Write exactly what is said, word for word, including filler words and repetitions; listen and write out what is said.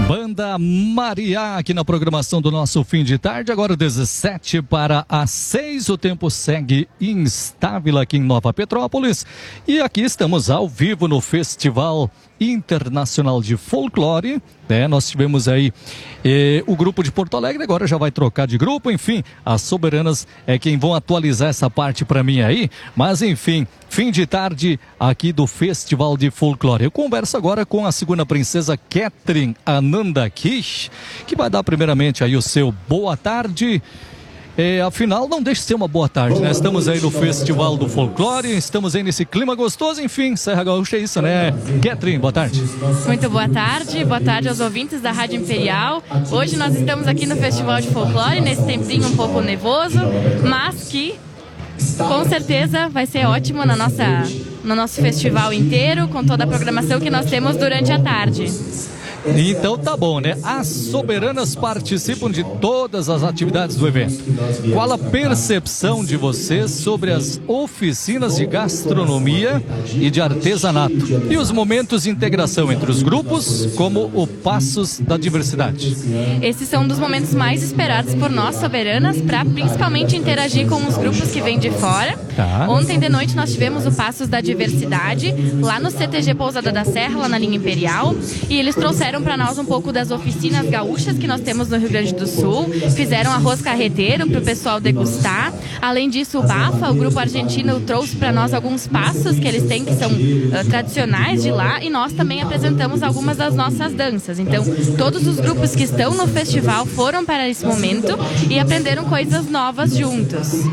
Banda Maria aqui na programação do nosso fim de tarde, agora dezessete para as seis, o tempo segue instável aqui em Nova Petrópolis e aqui estamos ao vivo no Festival Internacional de Folclore, né? Nós tivemos aí eh, o grupo de Porto Alegre, agora já vai trocar de grupo, enfim, as Soberanas é quem vão atualizar essa parte para mim aí, mas enfim, fim de tarde aqui do Festival de Folclore. Eu converso agora com a segunda princesa Catherine Ananda Kish, que vai dar primeiramente aí o seu boa tarde. É, afinal, não deixe de ser uma boa tarde, né? Estamos aí no Festival do Folclore, estamos aí nesse clima gostoso, enfim, Serra Gaúcha é isso, né? Catherine, boa tarde. Muito boa tarde, boa tarde aos ouvintes da Rádio Imperial. Hoje nós estamos aqui no Festival de Folclore, nesse tempinho um pouco nevoso, mas que com certeza vai ser ótimo na nossa, no nosso festival inteiro, com toda a programação que nós temos durante a tarde. Então tá bom, né? As Soberanas participam de todas as atividades do evento. Qual a percepção de vocês sobre as oficinas de gastronomia e de artesanato? E os momentos de integração entre os grupos, como o Passos da Diversidade? Esses são um dos momentos mais esperados por nós, Soberanas, para principalmente interagir com os grupos que vêm de fora. Tá. Ontem de noite nós tivemos o Passos da Diversidade, lá no C T G Pousada da Serra, lá na linha Imperial, e eles trouxeram para nós um pouco das oficinas gaúchas que nós temos no Rio Grande do Sul, fizeram arroz carreteiro para o pessoal degustar. Além disso, o Bafa, o grupo argentino, trouxe para nós alguns passos que eles têm que são uh, tradicionais de lá, e nós também apresentamos algumas das nossas danças. Então, todos os grupos que estão no festival foram para esse momento e aprenderam coisas novas juntos.